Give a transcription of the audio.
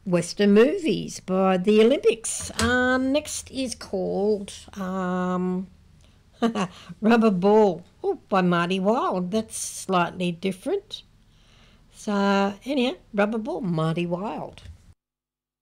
Western movies by the Olympics. Next is called Rubber Ball by Marty Wilde. That's slightly different. So, anyhow, Rubber Ball, Marty Wilde.